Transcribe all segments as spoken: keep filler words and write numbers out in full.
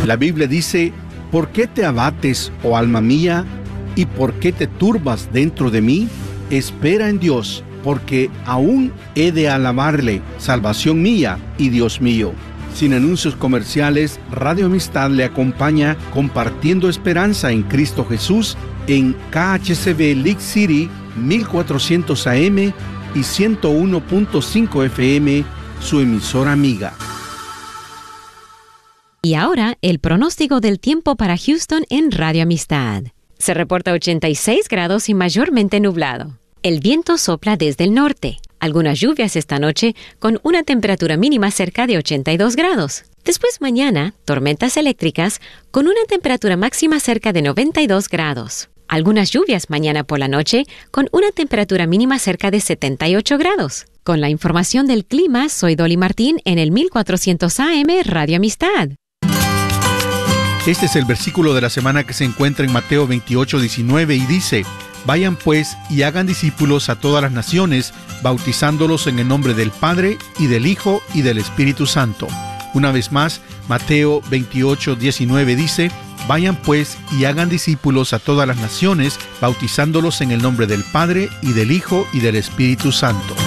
La Biblia dice: ¿por qué te abates, oh alma mía? ¿Y por qué te turbas dentro de mí? Espera en Dios, porque aún he de alabarle, salvación mía y Dios mío. Sin anuncios comerciales, Radio Amistad le acompaña compartiendo esperanza en Cristo Jesús en K H C B League City mil cuatrocientos A M y ciento uno punto cinco F M, su emisora amiga. Y ahora, el pronóstico del tiempo para Houston en Radio Amistad. Se reporta ochenta y seis grados y mayormente nublado. El viento sopla desde el norte. Algunas lluvias esta noche con una temperatura mínima cerca de ochenta y dos grados. Después mañana, tormentas eléctricas con una temperatura máxima cerca de noventa y dos grados. Algunas lluvias mañana por la noche con una temperatura mínima cerca de setenta y ocho grados. Con la información del clima, soy Dolly Martín en el mil cuatrocientos A M Radio Amistad. Este es el versículo de la semana que se encuentra en Mateo veintiocho, diecinueve y dice: Vayan pues y hagan discípulos a todas las naciones, bautizándolos en el nombre del Padre, y del Hijo, y del Espíritu Santo. Una vez más, Mateo veintiocho, diecinueve dice: Vayan pues y hagan discípulos a todas las naciones, bautizándolos en el nombre del Padre, y del Hijo, y del Espíritu Santo.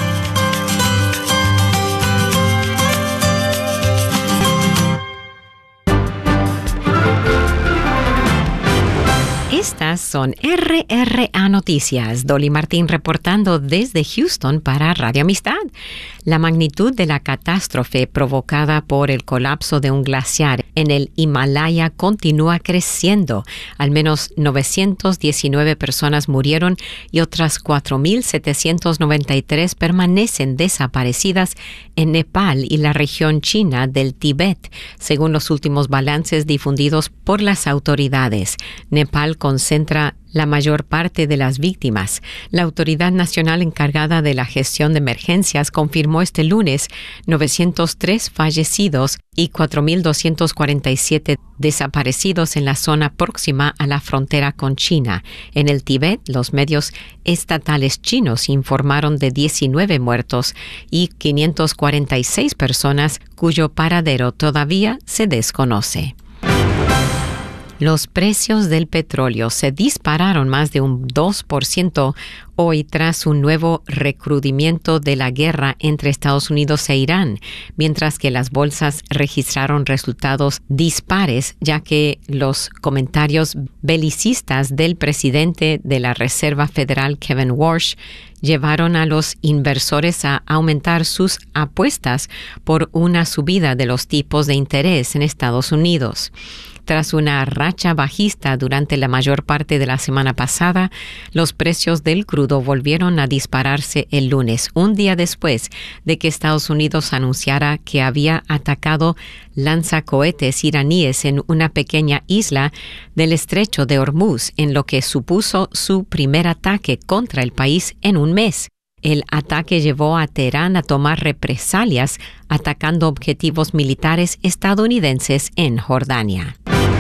Estas son R R A Noticias. Dolly Martín reportando desde Houston para Radio Amistad. La magnitud de la catástrofe provocada por el colapso de un glaciar en el Himalaya continúa creciendo. Al menos novecientas diecinueve personas murieron y otras cuatro mil setecientas noventa y tres permanecen desaparecidas en Nepal y la región china del Tíbet, según los últimos balances difundidos por las autoridades. Nepal concentra la mayor parte de las víctimas. La Autoridad Nacional encargada de la gestión de emergencias confirmó este lunes novecientos tres fallecidos y cuatro mil doscientos cuarenta y siete desaparecidos en la zona próxima a la frontera con China. En el Tíbet, los medios estatales chinos informaron de diecinueve muertos y quinientas cuarenta y seis personas cuyo paradero todavía se desconoce. Los precios del petróleo se dispararon más de un dos por ciento hoy tras un nuevo recrudimiento de la guerra entre Estados Unidos e Irán, mientras que las bolsas registraron resultados dispares, ya que los comentarios belicistas del presidente de la Reserva Federal, Kevin Warsh, llevaron a los inversores a aumentar sus apuestas por una subida de los tipos de interés en Estados Unidos. Tras una racha bajista durante la mayor parte de la semana pasada, los precios del crudo volvieron a dispararse el lunes, un día después de que Estados Unidos anunciara que había atacado lanzacohetes iraníes en una pequeña isla del estrecho de Hormuz, en lo que supuso su primer ataque contra el país en un mes. El ataque llevó a Teherán a tomar represalias, atacando objetivos militares estadounidenses en Jordania.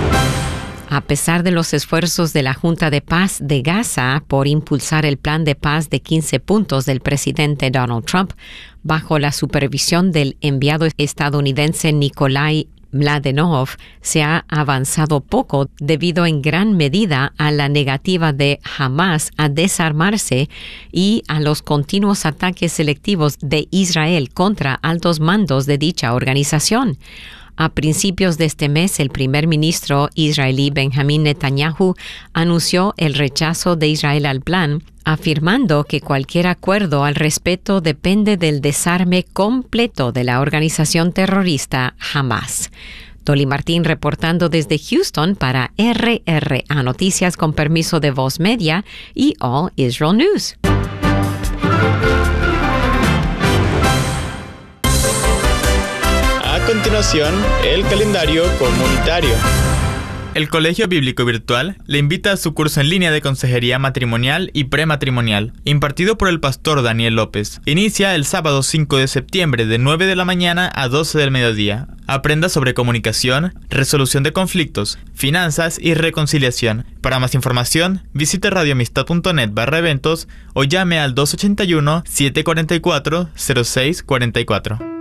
A pesar de los esfuerzos de la Junta de Paz de Gaza por impulsar el plan de paz de quince puntos del presidente Donald Trump, bajo la supervisión del enviado estadounidense Nikolai Mladenov, se ha avanzado poco debido en gran medida a la negativa de Hamas a desarmarse y a los continuos ataques selectivos de Israel contra altos mandos de dicha organización. A principios de este mes, el primer ministro israelí Benjamin Netanyahu anunció el rechazo de Israel al plan, afirmando que cualquier acuerdo al respecto depende del desarme completo de la organización terrorista Hamas. Dolly Martín reportando desde Houston para R R A Noticias con permiso de Voz Media y All Israel News. A continuación, el calendario comunitario. El Colegio Bíblico Virtual le invita a su curso en línea de consejería matrimonial y prematrimonial, impartido por el pastor Daniel López. Inicia el sábado cinco de septiembre de nueve de la mañana a doce del mediodía. Aprenda sobre comunicación, resolución de conflictos, finanzas y reconciliación. Para más información, visite radioamistad punto net barra eventos o llame al dos ochenta y uno, siete cuarenta y cuatro, cero seis cuarenta y cuatro.